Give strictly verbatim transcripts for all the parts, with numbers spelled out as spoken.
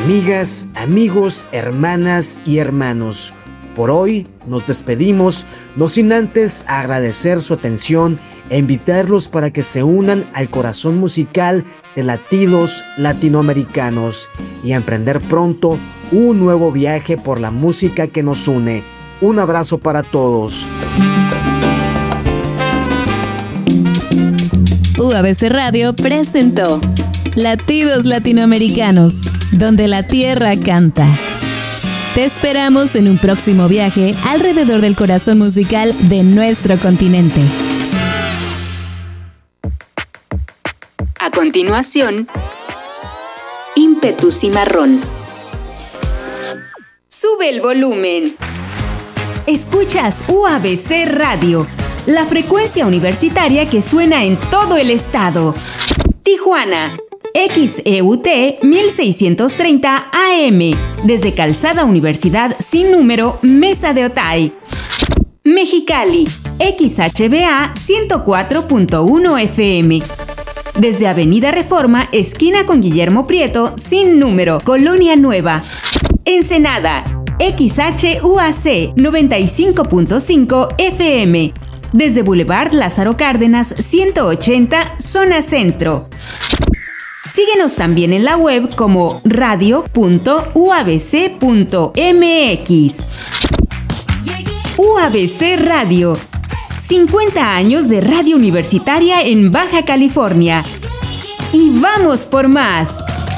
Amigas, amigos, hermanas y hermanos, por hoy nos despedimos, no sin antes agradecer su atención e invitarlos para que se unan al corazón musical de Latidos Latinoamericanos y a emprender pronto un nuevo viaje por la música que nos une. Un abrazo para todos. U A B C Radio presentó Latidos Latinoamericanos, donde la tierra canta. Te esperamos en un próximo viaje alrededor del corazón musical de nuestro continente. A continuación, Ímpetu Cimarrón. Sube el volumen. Escuchas U A B C Radio, la frecuencia universitaria que suena en todo el estado. Tijuana, X E U T mil seiscientos treinta A M, desde Calzada Universidad sin número, Mesa de Otay. Mexicali, X H B A ciento cuatro punto uno F M, desde Avenida Reforma, esquina con Guillermo Prieto, sin número, Colonia Nueva. Ensenada, X H U A C noventa y cinco punto cinco F M, desde Boulevard Lázaro Cárdenas ciento ochenta, zona centro. Síguenos también en la web como radio punto u a b c punto m x. U A B C Radio, cincuenta años de radio universitaria en Baja California. Y vamos por más.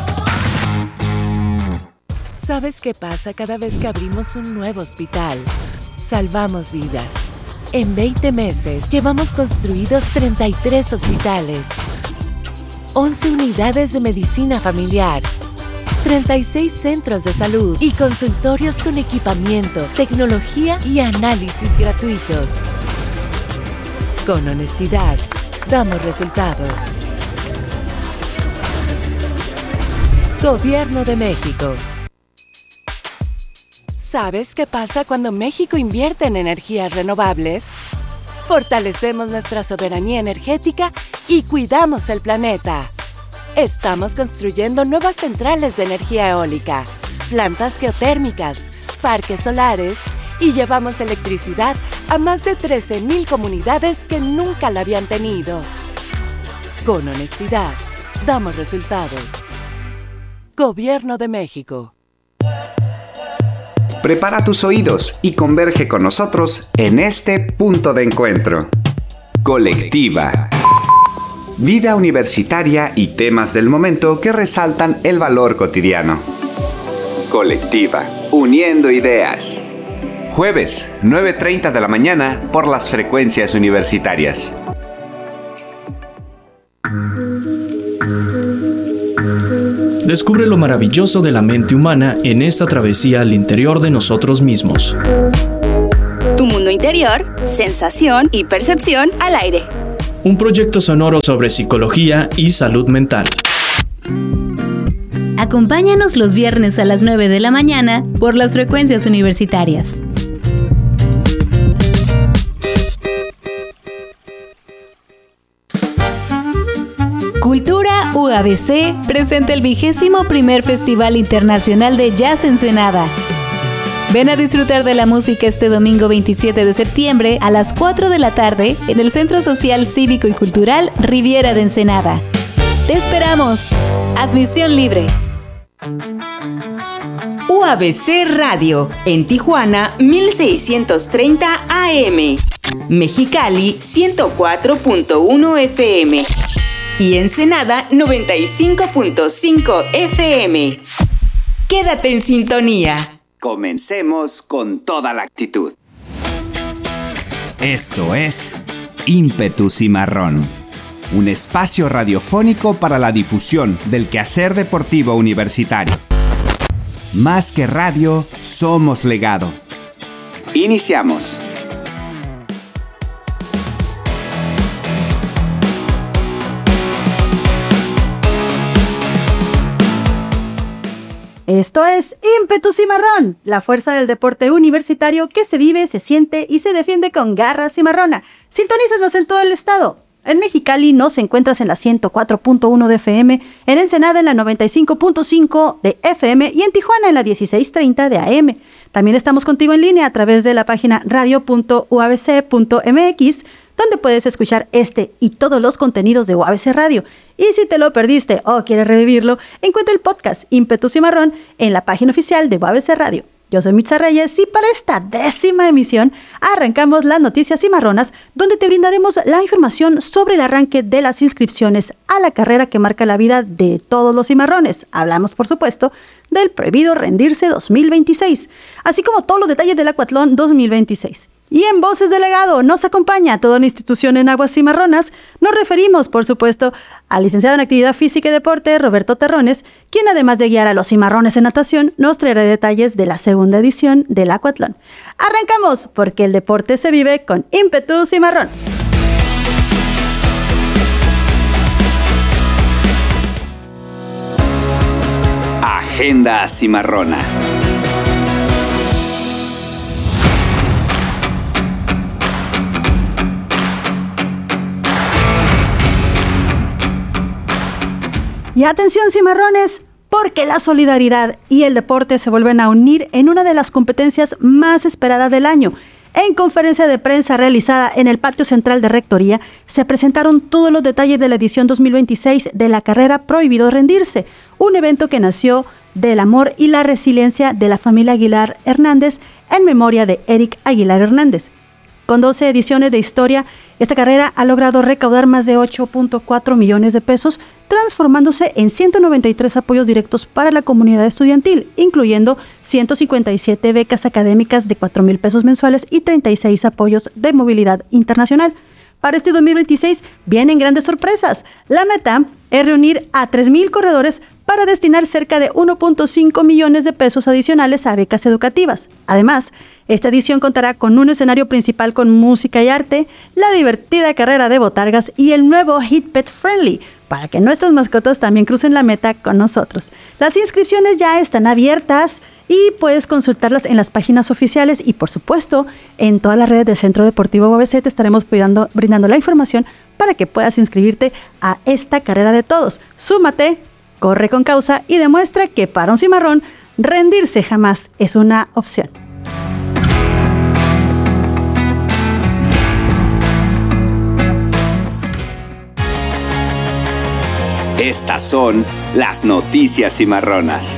¿Sabes qué pasa cada vez que abrimos un nuevo hospital? Salvamos vidas. En veinte meses llevamos construidos treinta y tres hospitales, once unidades de medicina familiar, treinta y seis centros de salud y consultorios con equipamiento, tecnología y análisis gratuitos. Con honestidad, damos resultados. Gobierno de México. ¿Sabes qué pasa cuando México invierte en energías renovables? Fortalecemos nuestra soberanía energética y cuidamos el planeta. Estamos construyendo nuevas centrales de energía eólica, plantas geotérmicas, parques solares y llevamos electricidad a más de trece mil comunidades que nunca la habían tenido. Con honestidad, damos resultados. Gobierno de México. Prepara tus oídos y converge con nosotros en este punto de encuentro. Colectiva. Vida universitaria y temas del momento que resaltan el valor cotidiano. Colectiva. Uniendo ideas. Jueves, nueve treinta de la mañana por las frecuencias universitarias. Descubre lo maravilloso de la mente humana en esta travesía al interior de nosotros mismos. Tu mundo interior, sensación y percepción al aire. Un proyecto sonoro sobre psicología y salud mental. Acompáñanos los viernes a las nueve de la mañana por las frecuencias universitarias. Cultura U A B C presenta el vigésimo primer Festival Internacional de Jazz Ensenada. Ven a disfrutar de la música este domingo veintisiete de septiembre a las cuatro de la tarde en el Centro Social Cívico y Cultural Riviera de Ensenada. ¡Te esperamos! Admisión libre. U A B C Radio, en Tijuana mil seiscientos treinta A M, Mexicali ciento cuatro punto uno F M y Ensenada noventa y cinco punto cinco F M. Quédate en sintonía. Comencemos con toda la actitud. Esto es Ímpetu Cimarrón, un espacio radiofónico para la difusión del quehacer deportivo universitario. Más que radio, somos legado. Iniciamos. Esto es Ímpetu Cimarrón, la fuerza del deporte universitario que se vive, se siente y se defiende con garra cimarrona. Sintonízanos en todo el estado. En Mexicali nos encuentras en la ciento cuatro punto uno de F M, en Ensenada en la noventa y cinco punto cinco de F M y en Tijuana en la dieciséis treinta de A M. También estamos contigo en línea a través de la página radio punto u a b c punto m x, donde puedes escuchar este y todos los contenidos de U A B C Radio. Y si te lo perdiste o quieres revivirlo, encuentra el podcast Ímpetu Cimarrón en la página oficial de U A B C Radio. Yo soy Mitza Reyes y para esta décima emisión arrancamos las noticias cimarronas, donde te brindaremos la información sobre el arranque de las inscripciones a la carrera que marca la vida de todos los cimarrones. Hablamos, por supuesto, del Prohibido Rendirse dos mil veintiséis, así como todos los detalles del Acuatlón dos mil veintiséis. Y en Voces de Legado nos acompaña toda una institución en aguas cimarronas. Nos referimos, por supuesto, al licenciado en Actividad Física y Deporte, Roberto Terrones, quien además de guiar a los cimarrones en natación, nos traerá detalles de la segunda edición del Acuatlón. Arrancamos, porque el deporte se vive con ímpetu cimarrón. Agenda cimarrona. Y atención cimarrones, porque la solidaridad y el deporte se vuelven a unir en una de las competencias más esperadas del año. En conferencia de prensa realizada en el patio central de Rectoría, se presentaron todos los detalles de la edición dos mil veintiséis de la carrera Prohibido Rendirse, un evento que nació del amor y la resiliencia de la familia Aguilar Hernández en memoria de Eric Aguilar Hernández. Con doce ediciones de historia, esta carrera ha logrado recaudar más de ocho punto cuatro millones de pesos, transformándose en ciento noventa y tres apoyos directos para la comunidad estudiantil, incluyendo ciento cincuenta y siete becas académicas de cuatro mil pesos mensuales y treinta y seis apoyos de movilidad internacional. Para este dos mil veintiséis vienen grandes sorpresas. La meta es reunir a tres mil corredores para destinar cerca de uno punto cinco millones de pesos adicionales a becas educativas. Además, esta edición contará con un escenario principal con música y arte, la divertida carrera de botargas y el nuevo Hit Pet Friendly, para que nuestras mascotas también crucen la meta con nosotros. Las inscripciones ya están abiertas y puedes consultarlas en las páginas oficiales y, por supuesto, en todas las redes del Centro Deportivo U A B C te estaremos brindando, brindando la información para que puedas inscribirte a esta carrera de todos. Súmate, corre con causa y demuestra que para un cimarrón rendirse jamás es una opción. Estas son las noticias cimarronas.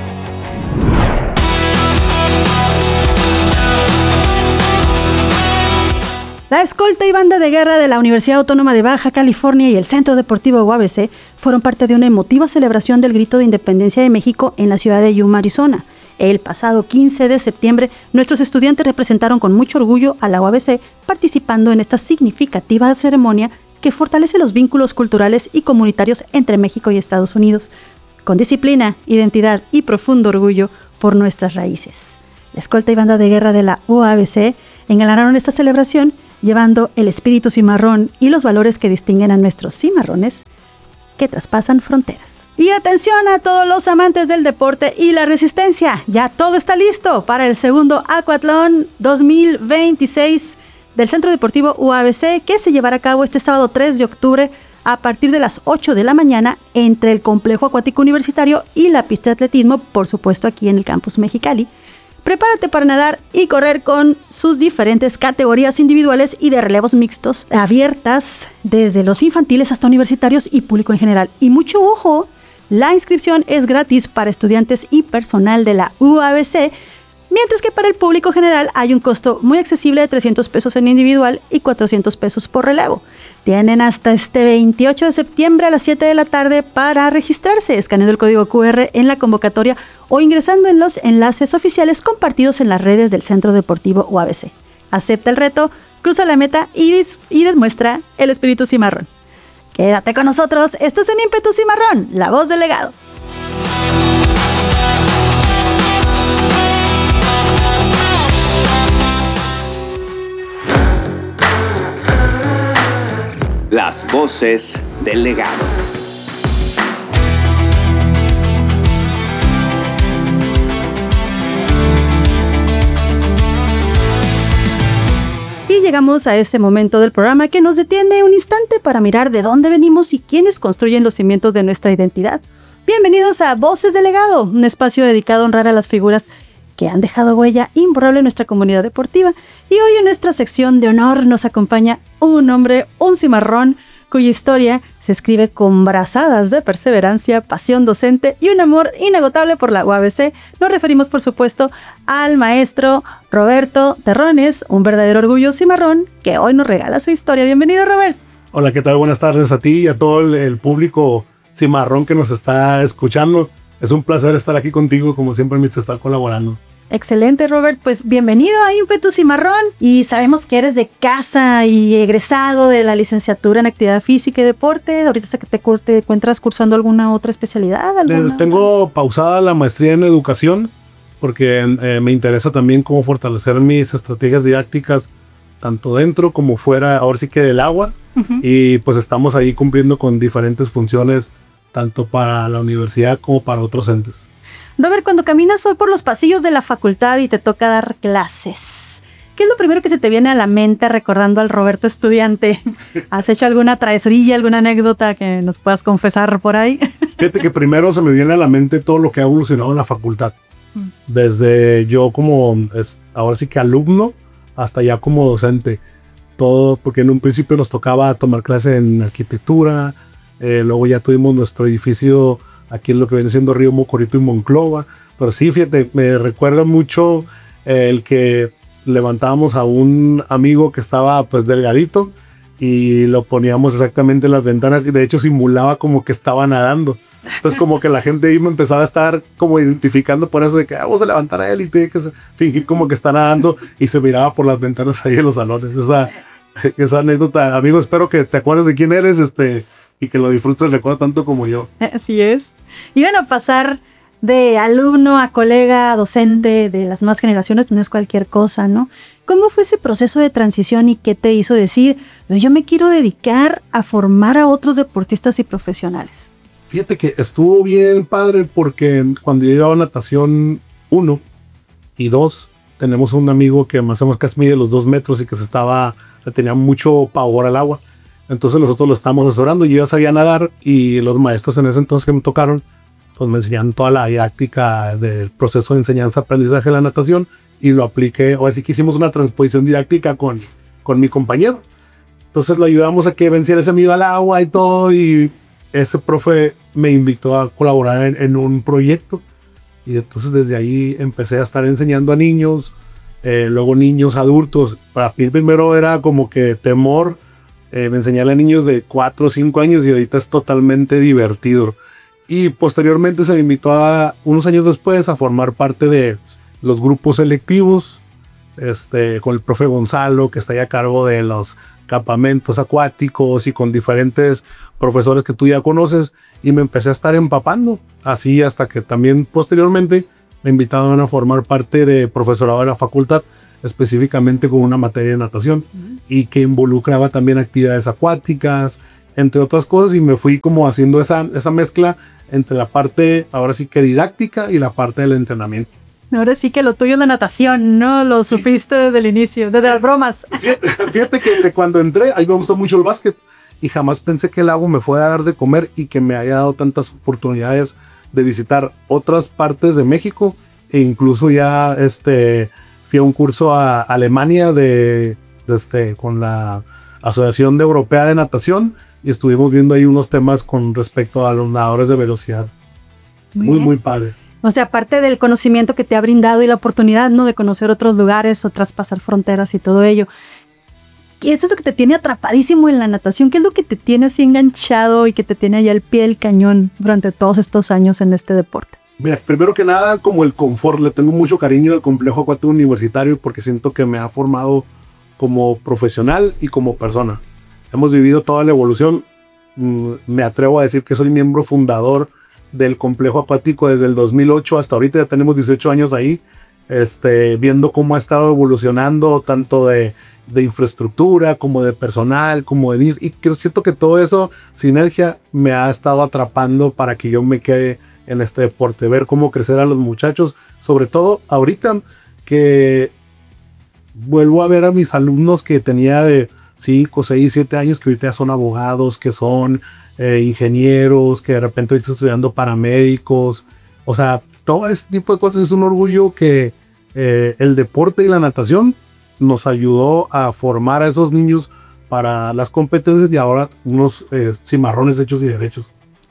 La escolta y banda de guerra de la Universidad Autónoma de Baja California y el Centro Deportivo U A B C fueron parte de una emotiva celebración del Grito de Independencia de México en la ciudad de Yuma, Arizona. El pasado quince de septiembre, nuestros estudiantes representaron con mucho orgullo a la U A B C participando en esta significativa ceremonia que fortalece los vínculos culturales y comunitarios entre México y Estados Unidos, con disciplina, identidad y profundo orgullo por nuestras raíces. La escolta y banda de guerra de la U A B C engalaron esta celebración llevando el espíritu cimarrón y los valores que distinguen a nuestros cimarrones que traspasan fronteras. Y atención a todos los amantes del deporte y la resistencia, ya todo está listo para el segundo Acuatlón dos mil veintiséis del Centro Deportivo U A B C, que se llevará a cabo este sábado tres de octubre a partir de las ocho de la mañana entre el Complejo Acuático Universitario y la pista de atletismo, por supuesto aquí en el campus Mexicali. Prepárate para nadar y correr con sus diferentes categorías individuales y de relevos mixtos, abiertas desde los infantiles hasta universitarios y público en general. Y mucho ojo, la inscripción es gratis para estudiantes y personal de la U A B C, mientras que para el público general hay un costo muy accesible de trescientos pesos en individual y cuatrocientos pesos por relevo. Tienen hasta este veintiocho de septiembre a las siete de la tarde para registrarse, escaneando el código cu erre en la convocatoria o ingresando en los enlaces oficiales compartidos en las redes del Centro Deportivo U A B C. Acepta el reto, cruza la meta y, dis- y demuestra el espíritu cimarrón. Quédate con nosotros, esto es en Ímpetu Cimarrón, la voz del legado. Las voces del legado. Y llegamos a ese momento del programa que nos detiene un instante para mirar de dónde venimos y quiénes construyen los cimientos de nuestra identidad. Bienvenidos a Voces del Legado, un espacio dedicado a honrar a las figuras que han dejado huella imborrable en nuestra comunidad deportiva. Y hoy en nuestra sección de honor nos acompaña un hombre, un cimarrón, cuya historia se escribe con brazadas de perseverancia, pasión docente y un amor inagotable por la U A B C. Nos referimos, por supuesto, al maestro Roberto Terrones, un verdadero orgullo cimarrón, que hoy nos regala su historia. Bienvenido, Robert. Hola, ¿qué tal? Buenas tardes a ti y a todo el, el público cimarrón que nos está escuchando. Es un placer estar aquí contigo, como siempre me te está colaborando. Excelente, Robert. Pues bienvenido a Ímpetu Cimarrón. Y sabemos que eres de casa y egresado de la licenciatura en Actividad Física y Deporte. Ahorita sé que te, te encuentras cursando alguna otra especialidad. ¿Alguna? Tengo pausada la maestría en Educación porque eh, me interesa también cómo fortalecer mis estrategias didácticas tanto dentro como fuera, ahora sí que del agua. Uh-huh. Y pues estamos ahí cumpliendo con diferentes funciones tanto para la universidad como para otros entes. Robert, cuando caminas hoy por los pasillos de la facultad y te toca dar clases, ¿qué es lo primero que se te viene a la mente recordando al Roberto estudiante? ¿Has hecho alguna travesurilla, alguna anécdota que nos puedas confesar por ahí? Fíjate que primero se me viene a la mente todo lo que ha evolucionado en la facultad. Desde yo como, es, ahora sí que alumno, hasta ya como docente. Todo, porque en un principio nos tocaba tomar clase en arquitectura, eh, luego ya tuvimos nuestro edificio aquí en lo que viene siendo Río Mocorito y Monclova, pero sí, fíjate, me recuerda mucho eh, el que levantábamos a un amigo que estaba pues delgadito y lo poníamos exactamente en las ventanas y de hecho simulaba como que estaba nadando. Entonces como que la gente ahí me empezaba a estar como identificando por eso de que ah, vamos a levantar a él y tiene que fingir como que está nadando y se miraba por las ventanas ahí en los salones. Esa, esa anécdota, amigo, espero que te acuerdes de quién eres, este... y que lo disfrutes el recuerdo tanto como yo. Así es. Y bueno, pasar de alumno a colega, a docente de las nuevas generaciones no es cualquier cosa, ¿no? ¿Cómo fue ese proceso de transición y qué te hizo decir, yo me quiero dedicar a formar a otros deportistas y profesionales? Fíjate que estuvo bien padre porque cuando yo llevaba natación uno y dos, tenemos un amigo que más o menos casi mide los dos metros y que se estaba, le tenía mucho pavor al agua. Entonces nosotros lo estábamos asesorando y yo ya sabía nadar y los maestros en ese entonces que me tocaron pues me enseñaron toda la didáctica del proceso de enseñanza-aprendizaje de la natación y lo apliqué, o así que hicimos una transposición didáctica con, con mi compañero. Entonces lo ayudamos a que venciera ese miedo al agua y todo y ese profe me invitó a colaborar en, en un proyecto y entonces desde ahí empecé a estar enseñando a niños, eh, luego niños adultos. Para mí primero era como que temor, Eh, me enseñé a niños de cuatro o cinco años y ahorita es totalmente divertido. Y posteriormente se me invitó a, unos años después a formar parte de los grupos selectivos, este, con el profe Gonzalo, que está ahí a cargo de los campamentos acuáticos y con diferentes profesores que tú ya conoces. Y me empecé a estar empapando, así hasta que también posteriormente me invitaron a formar parte de profesorado de la facultad, específicamente con una materia de natación uh-huh. y que involucraba también actividades acuáticas, entre otras cosas, y me fui como haciendo esa, esa mezcla entre la parte, ahora sí que didáctica y la parte del entrenamiento. Ahora sí que lo tuyo es la natación, ¿no? Lo sí. supiste desde el inicio, desde las bromas. Fíjate, fíjate que de cuando entré, a mí me gustó mucho el básquet y jamás pensé que el agua me fuera a dar de comer y que me haya dado tantas oportunidades de visitar otras partes de México e incluso ya este... fui a un curso a Alemania de, de este, con la Asociación de Europea de Natación y estuvimos viendo ahí unos temas con respecto a los nadadores de velocidad. Muy, muy, muy padre. O sea, aparte del conocimiento que te ha brindado y la oportunidad, ¿no?, de conocer otros lugares o traspasar fronteras y todo ello. ¿Qué es lo que te tiene atrapadísimo en la natación? ¿Qué es lo que te tiene así enganchado y que te tiene ahí al pie del cañón durante todos estos años en este deporte? Mira, primero que nada, como el confort, le tengo mucho cariño al complejo acuático universitario porque siento que me ha formado como profesional y como persona. Hemos vivido toda la evolución. Me atrevo a decir que soy miembro fundador del complejo acuático desde el dos mil ocho hasta ahorita, ya tenemos dieciocho años ahí, este, viendo cómo ha estado evolucionando tanto de, de infraestructura como de personal, como de niños, y creo, siento que todo eso, sinergia, me ha estado atrapando para que yo me quede en este deporte, ver cómo crecer a los muchachos, sobre todo ahorita que vuelvo a ver a mis alumnos que tenía de cinco, seis, siete años, que ahorita ya son abogados, que son eh, ingenieros, que de repente ahorita están estudiando paramédicos. O sea, todo este tipo de cosas es un orgullo que eh, el deporte y la natación nos ayudó a formar a esos niños para las competencias y ahora unos eh, cimarrones hechos y derechos.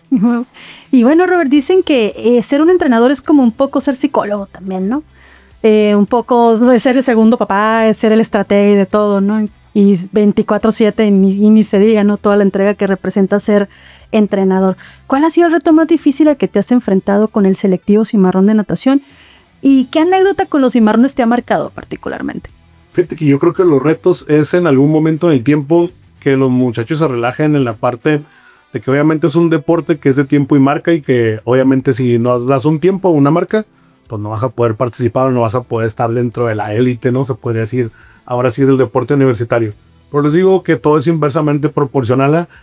Y bueno, Robert, dicen que eh, ser un entrenador es como un poco ser psicólogo también, ¿no? Eh, un poco ser el segundo papá, ser el estratega y de todo, ¿no? Y veinticuatro siete y ni, y ni se diga, ¿no? Toda la entrega que representa ser entrenador. ¿Cuál ha sido el reto más difícil al que te has enfrentado con el selectivo cimarrón de natación? ¿Y qué anécdota con los cimarrones te ha marcado particularmente? Fíjate que yo creo que los retos es en algún momento en el tiempo que los muchachos se relajen en la parte de que obviamente es un deporte que es de tiempo y marca, y que obviamente si no das un tiempo o una marca, pues no vas a poder participar o no vas a poder estar dentro de la élite, ¿no? Se podría decir, ahora sí es el deporte universitario. Pero les digo que todo es inversamente proporcional a...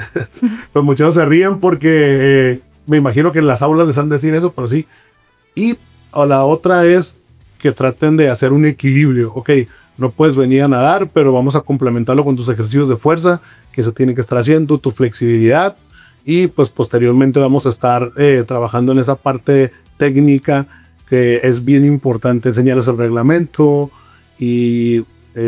Los muchachos se ríen porque eh, me imagino que en las aulas les han de decir eso, pero sí. Y o la otra es que traten de hacer un equilibrio. Ok, no puedes venir a nadar, pero vamos a complementarlo con tus ejercicios de fuerza, que se tiene que estar haciendo, tu flexibilidad, y pues posteriormente vamos a estar eh, trabajando en esa parte técnica, que es bien importante enseñarles el reglamento y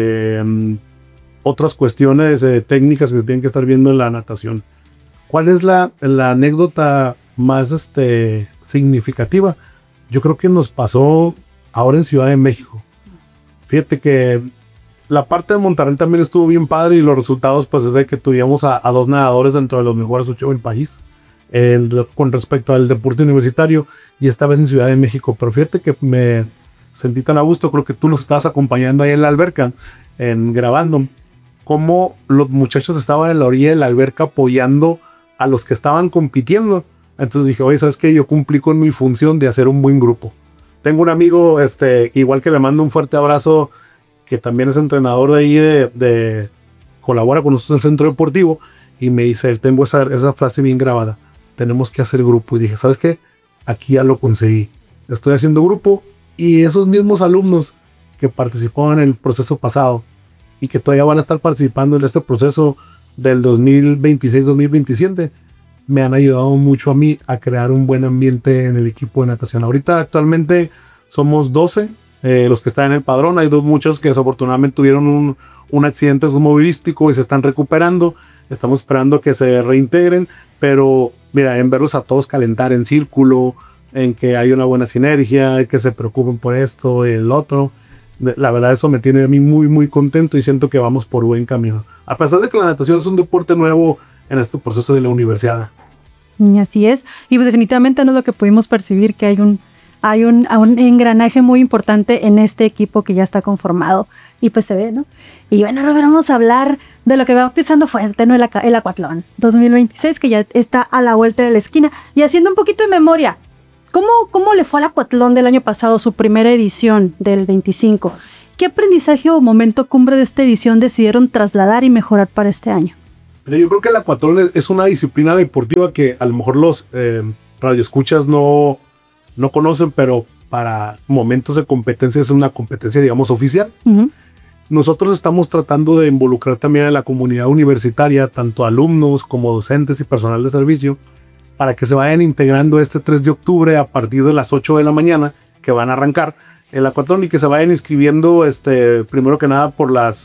eh, otras cuestiones eh, técnicas que se tienen que estar viendo en la natación. ¿Cuál es la, la anécdota más este, significativa? Yo creo que nos pasó ahora en Ciudad de México. Fíjate que la parte de Monterrey también estuvo bien padre, y los resultados pues es de que tuvimos a, a dos nadadores dentro de los mejores ocho del país el, con respecto al deporte universitario, y esta vez en Ciudad de México. Pero fíjate que me sentí tan a gusto, creo que tú nos estabas acompañando ahí en la alberca, en, grabando, cómo los muchachos estaban en la orilla de la alberca apoyando a los que estaban compitiendo. Entonces dije, oye, ¿sabes qué? Yo cumplí con mi función de hacer un buen grupo. Tengo un amigo, este, igual que le mando un fuerte abrazo, que también es entrenador de ahí, de, de colabora con nosotros en el centro deportivo, y me dice, tengo esa, esa frase bien grabada, tenemos que hacer grupo. Y dije, ¿sabes qué? Aquí ya lo conseguí. Estoy haciendo grupo, y esos mismos alumnos que participaron en el proceso pasado y que todavía van a estar participando en este proceso del dos mil veintiséis dos mil veintisiete, me han ayudado mucho a mí a crear un buen ambiente en el equipo de natación. Ahorita actualmente somos doce eh, los que están en el padrón. Hay dos muchachos que desafortunadamente tuvieron un, un accidente automovilístico y se están recuperando. Estamos esperando que se reintegren, pero mira, en verlos a todos calentar en círculo, en que hay una buena sinergia, que se preocupen por esto y el otro, la verdad eso me tiene a mí muy muy contento, y siento que vamos por buen camino, a pesar de que la natación es un deporte nuevo en este proceso de la universidad. Y así es, y pues definitivamente no es lo que pudimos percibir, que hay un, hay un, un engranaje muy importante en este equipo que ya está conformado, y pues se ve, ¿no? Y bueno, ahora vamos a hablar de lo que va pisando fuerte, ¿no? El, el Acuatlón dos mil veintiséis, que ya está a la vuelta de la esquina, y haciendo un poquito de memoria, ¿cómo, cómo le fue al Acuatlón del año pasado, su primera edición del veinticinco? ¿Qué aprendizaje o momento cumbre de esta edición decidieron trasladar y mejorar para este año? Pero yo creo que el Acuatlón es, es una disciplina deportiva que a lo mejor los eh, radioescuchas no, no conocen, pero para momentos de competencia es una competencia, digamos, oficial. Uh-huh. Nosotros estamos tratando de involucrar también a la comunidad universitaria, tanto alumnos como docentes y personal de servicio, para que se vayan integrando este tres de octubre a partir de las ocho de la mañana, que van a arrancar el Acuatlón, y que se vayan inscribiendo, este, primero que nada, por las...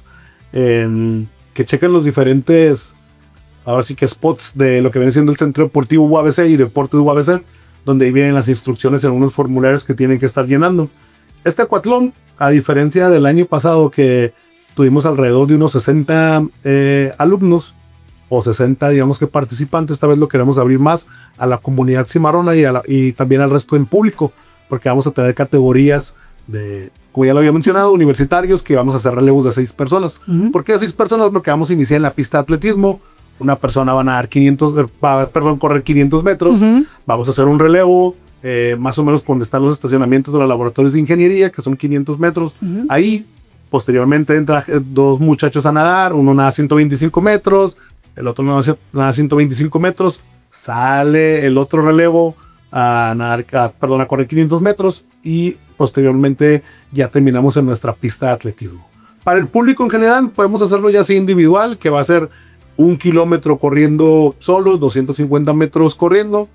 Eh, que chequen los diferentes, ahora sí que spots de lo que viene siendo el Centro Deportivo U A B C y Deportes U A B C, donde ahí vienen las instrucciones en unos formularios que tienen que estar llenando. Este Acuatlón, a diferencia del año pasado, que tuvimos alrededor de unos sesenta eh, alumnos, o sesenta, digamos que participantes, esta vez lo queremos abrir más a la comunidad cimarrona y, a la, y también al resto del público, porque vamos a tener categorías de, como ya lo había mencionado, universitarios, que vamos a hacer relevos de seis personas. Uh-huh. ¿Por qué seis personas? Porque vamos a iniciar en la pista de atletismo. Una persona va a nadar quinientos, va, perdón, correr quinientos metros. Uh-huh. Vamos a hacer un relevo, eh, más o menos donde están los estacionamientos de los laboratorios de ingeniería, que son quinientos metros. Uh-huh. Ahí, posteriormente, entran dos muchachos a nadar. Uno nada ciento veinticinco metros, el otro nada, nada ciento veinticinco metros. Sale el otro relevo a nadar, a, perdón, a correr quinientos metros, y posteriormente ya terminamos en nuestra pista de atletismo. Para el público en general, podemos hacerlo ya sea individual, que va a ser un kilómetro corriendo solo, doscientos cincuenta metros corriendo,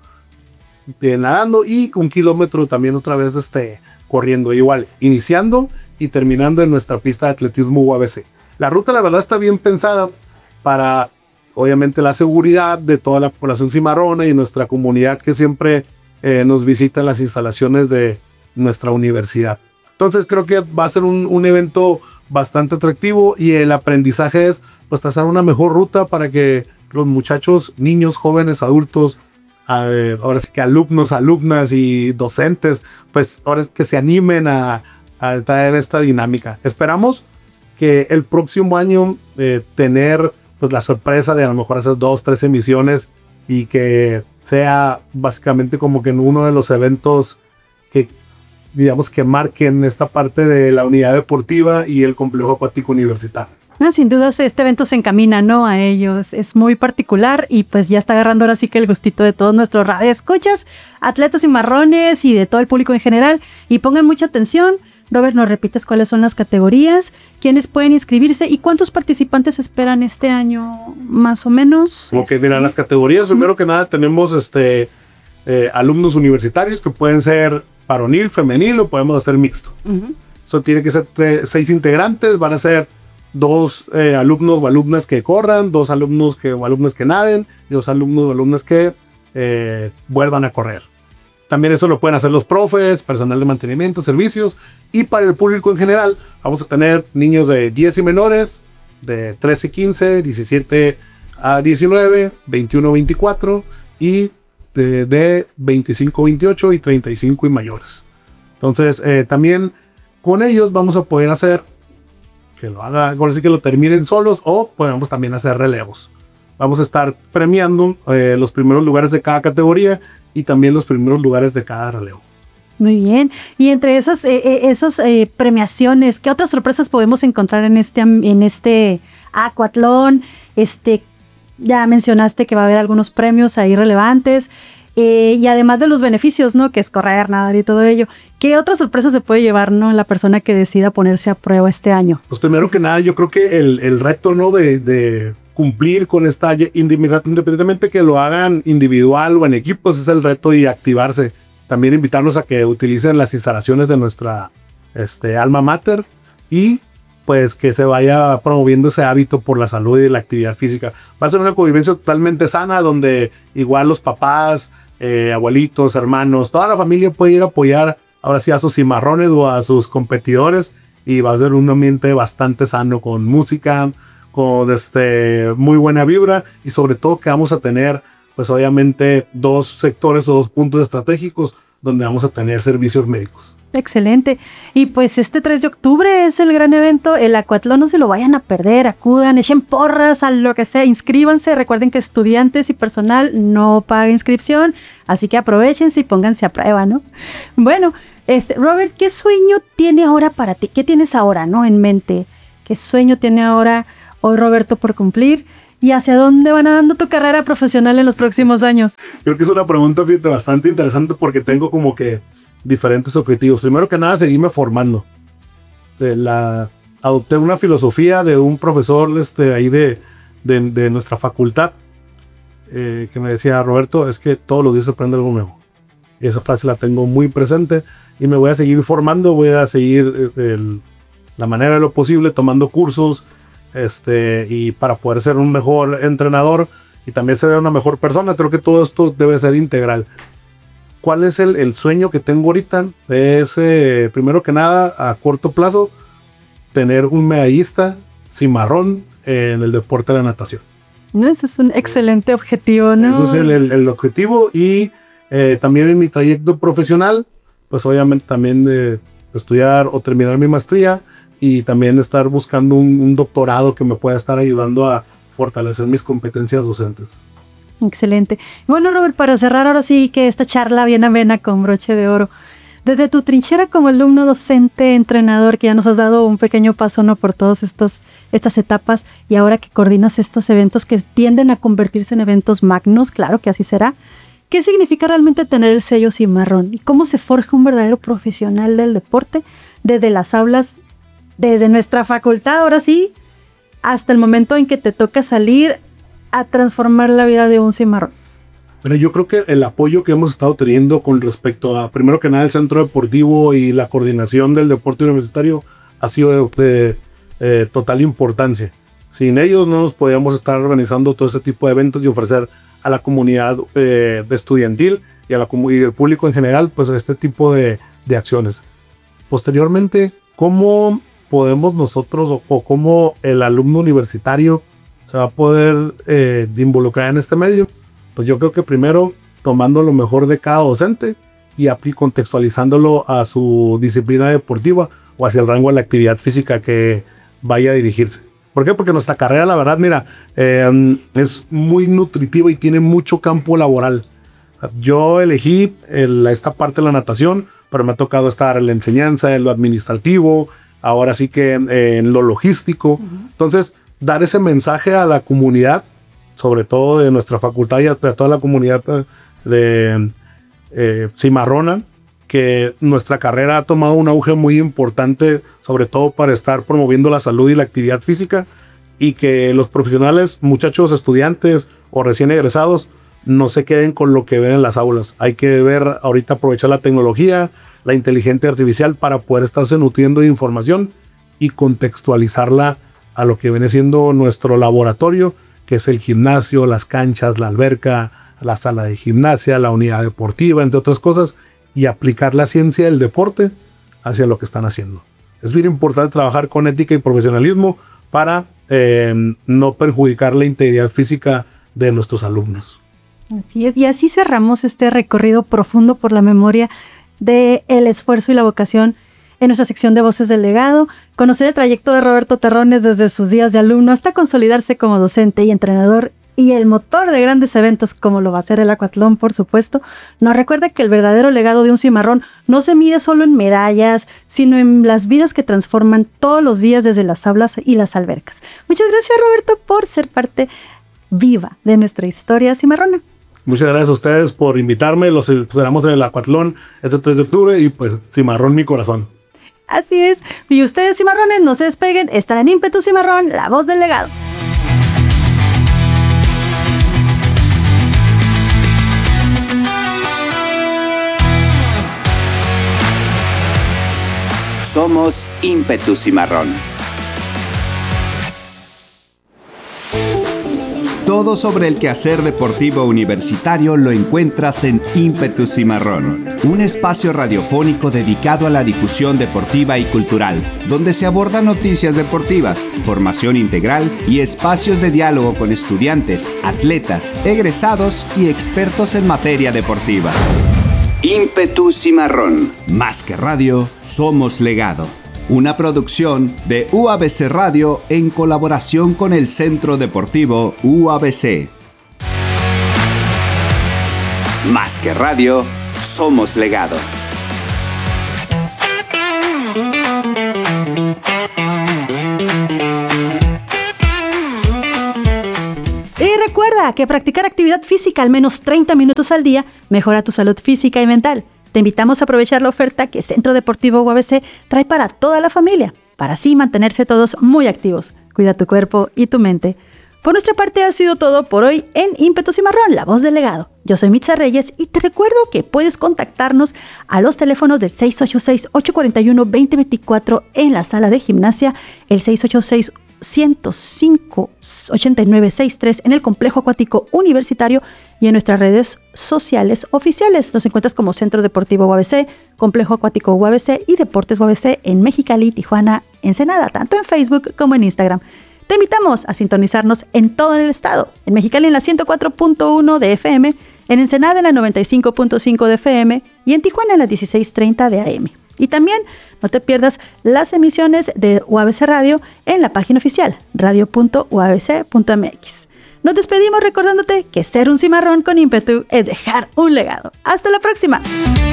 de nadando, y un kilómetro también otra vez este, corriendo, igual, iniciando y terminando en nuestra pista de atletismo U A B C. La ruta, la verdad, está bien pensada para, obviamente, la seguridad de toda la población cimarrona y nuestra comunidad que siempre eh, nos visita en las instalaciones de nuestra universidad. Entonces, creo que va a ser un, un evento bastante atractivo, y el aprendizaje es pues trazar una mejor ruta para que los muchachos, niños, jóvenes, adultos, eh, ahora sí que alumnos, alumnas y docentes, pues ahora es que se animen a, a traer esta dinámica. Esperamos que el próximo año eh, tener pues la sorpresa de a lo mejor hacer dos, tres emisiones, y que sea básicamente como que en uno de los eventos que digamos que marquen esta parte de la unidad deportiva y el complejo acuático universitario. Ah, sin duda este evento se encamina, ¿no?, a ellos. Es muy particular y pues ya está agarrando ahora sí que el gustito de todos nuestros radioescuchas, atletas cimarrones y de todo el público en general. Y pongan mucha atención. Robert, ¿nos repites cuáles son las categorías? ¿Quiénes pueden inscribirse? ¿Y cuántos participantes esperan este año, más o menos? Ok, mira, las categorías, primero que nada tenemos este, eh, alumnos universitarios que pueden ser varonil, femenil, o podemos hacer mixto. Uh-huh. Eso tiene que ser tres, seis integrantes, van a ser dos eh, alumnos o alumnas que corran, dos alumnos que, o alumnas que naden, y dos alumnos o alumnas que eh, vuelvan a correr. También eso lo pueden hacer los profes, personal de mantenimiento, servicios, y para el público en general vamos a tener niños de diez y menores, de trece a quince, diecisiete a diecinueve, veintiuno a veinticuatro, y de, de veinticinco a veintiocho y treinta y cinco y mayores. Entonces eh, también con ellos vamos a poder hacer que lo haga, ahora sí que lo terminen solos, o podemos también hacer relevos. Vamos a estar premiando eh, los primeros lugares de cada categoría y también los primeros lugares de cada relevo. Muy bien. Y entre esas, eh, eh, esas eh, premiaciones, ¿qué otras sorpresas podemos encontrar en este, en este acuatlón? Este, ya mencionaste que va a haber algunos premios ahí relevantes. Eh, y además de los beneficios, ¿no?, que es correr, nadar y todo ello, ¿qué otras sorpresas se puede llevar, ¿no?, la persona que decida ponerse a prueba este año? Pues primero que nada, yo creo que el, el reto, ¿no?, de, de cumplir con esta, independientemente que lo hagan individual o en equipos, es el reto y activarse. También invitarlos a que utilicen las instalaciones de nuestra este, alma mater, y pues que se vaya promoviendo ese hábito por la salud y la actividad física. Va a ser una convivencia totalmente sana, donde igual los papás, eh, abuelitos, hermanos, toda la familia puede ir a apoyar ahora sí a sus cimarrones o a sus competidores, y va a ser un ambiente bastante sano, con música, con este, muy buena vibra, y sobre todo que vamos a tener pues obviamente dos sectores o dos puntos estratégicos donde vamos a tener servicios médicos. Excelente. Y pues este tres de octubre es el gran evento, el acuatlón, no se lo vayan a perder, acudan, echen porras a lo que sea, inscríbanse, recuerden que estudiantes y personal no paga inscripción, así que aprovechense y pónganse a prueba, ¿no? Bueno, este, Robert, ¿qué sueño tiene ahora para ti? ¿Qué tienes ahora, no, en mente? ¿Qué sueño tiene ahora hoy Roberto por cumplir? ¿Y hacia dónde van dando tu carrera profesional en los próximos años? Creo que es una pregunta, fíjate, bastante interesante, porque tengo como que diferentes objetivos. Primero que nada, seguirme formando. De la, adopté una filosofía de un profesor este, ahí de, de, de nuestra facultad, eh, que me decía: Roberto, es que todos los días se aprende algo nuevo. Y esa frase la tengo muy presente, y me voy a seguir formando, voy a seguir el, la manera de lo posible, tomando cursos, este, y para poder ser un mejor entrenador y también ser una mejor persona. Creo que todo esto debe ser integral. ¿Cuál es el, el sueño que tengo ahorita? Es, eh, primero que nada, a corto plazo, tener un medallista cimarrón en el deporte de la natación. No, eso es un excelente objetivo, ¿no? Ese es el, el, el objetivo. Y eh, también en mi trayecto profesional, pues obviamente también de estudiar o terminar mi maestría, y también estar buscando un, un doctorado que me pueda estar ayudando a fortalecer mis competencias docentes. Excelente. Bueno, Robert, para cerrar ahora sí que esta charla bien amena con broche de oro, desde tu trinchera como alumno, docente, entrenador, que ya nos has dado un pequeño paso, ¿no?, por todas estas etapas, y ahora que coordinas estos eventos que tienden a convertirse en eventos magnos, claro que así será, ¿qué significa realmente tener el sello cimarrón? ¿Y cómo se forja un verdadero profesional del deporte desde las aulas desde nuestra facultad, ahora sí, hasta el momento en que te toca salir a transformar la vida de un cimarrón? Bueno, yo creo que el apoyo que hemos estado teniendo con respecto a, primero que nada, el centro deportivo y la coordinación del deporte universitario ha sido de, de eh, total importancia. Sin ellos no nos podíamos estar organizando todo este tipo de eventos y ofrecer a la comunidad eh, de estudiantil y, a la, y al público en general, pues este tipo de, de acciones. Posteriormente, ¿cómo podemos nosotros o, o cómo el alumno universitario se va a poder eh, involucrar en este medio? Pues yo creo que primero tomando lo mejor de cada docente y contextualizándolo a su disciplina deportiva o hacia el rango de la actividad física que vaya a dirigirse. ¿Por qué? Porque nuestra carrera, la verdad, mira, eh, es muy nutritiva y tiene mucho campo laboral. Yo elegí el, esta parte de la natación, pero me ha tocado estar en la enseñanza, en lo administrativo, ahora sí que eh, en lo logístico. Uh-huh. Entonces, dar ese mensaje a la comunidad, sobre todo de nuestra facultad y a toda la comunidad de eh, cimarrona, que nuestra carrera ha tomado un auge muy importante, sobre todo para estar promoviendo la salud y la actividad física, y que los profesionales, muchachos, estudiantes o recién egresados, no se queden con lo que ven en las aulas. Hay que ver ahorita, aprovechar la tecnología, la inteligencia artificial para poder estarse nutriendo de información y contextualizarla a lo que viene siendo nuestro laboratorio, que es el gimnasio, las canchas, la alberca, la sala de gimnasia, la unidad deportiva, entre otras cosas, y aplicar la ciencia del deporte hacia lo que están haciendo. Es bien importante trabajar con ética y profesionalismo para eh, no perjudicar la integridad física de nuestros alumnos. Así es, y así cerramos este recorrido profundo por la memoria del esfuerzo y la vocación en nuestra sección de Voces del Legado, conocer el trayecto de Roberto Terrones desde sus días de alumno hasta consolidarse como docente y entrenador y el motor de grandes eventos como lo va a ser el Acuatlón, por supuesto. Nos recuerda que el verdadero legado de un cimarrón no se mide solo en medallas, sino en las vidas que transforman todos los días desde las aulas y las albercas. Muchas gracias, Roberto, por ser parte viva de nuestra historia cimarrona. Muchas gracias a ustedes por invitarme. Los esperamos en el Acuatlón este tres de octubre y pues cimarrón mi corazón. Así es. Y ustedes, cimarrones, no se despeguen. Están en Ímpetu Cimarrón, la voz del legado. Somos Ímpetu Cimarrón. Todo sobre el quehacer deportivo universitario lo encuentras en Ímpetu Cimarrón, un espacio radiofónico dedicado a la difusión deportiva y cultural, donde se abordan noticias deportivas, formación integral y espacios de diálogo con estudiantes, atletas, egresados y expertos en materia deportiva. Ímpetu Cimarrón, más que radio, somos legado. Una producción de U A B C Radio en colaboración con el Centro Deportivo U A B C. Más que radio, somos legado. Y recuerda que practicar actividad física al menos treinta minutos al día mejora tu salud física y mental. Te invitamos a aprovechar la oferta que Centro Deportivo U A B C trae para toda la familia, para así mantenerse todos muy activos. Cuida tu cuerpo y tu mente. Por nuestra parte ha sido todo por hoy en Ímpetu Cimarrón, la voz del legado. Yo soy Mitza Reyes y te recuerdo que puedes contactarnos a los teléfonos del seis ocho seis, ocho cuatro uno, dos cero dos cuatro en la sala de gimnasia, el seis ocho seis, ciento cinco, ochenta y nueve sesenta y tres en el Complejo Acuático Universitario y en nuestras redes sociales oficiales. Nos encuentras como Centro Deportivo U A B C, Complejo Acuático U A B C y Deportes U A B C en Mexicali, Tijuana, Ensenada, tanto en Facebook como en Instagram. Te invitamos a sintonizarnos en todo el estado, en Mexicali en la ciento cuatro punto uno de F M, en Ensenada en la noventa y cinco punto cinco de F M y en Tijuana en la dieciséis treinta de A M. Y también no te pierdas las emisiones de U A B C Radio en la página oficial radio punto u a b c punto m x. Nos despedimos recordándote que ser un cimarrón con ímpetu es dejar un legado. ¡Hasta la próxima!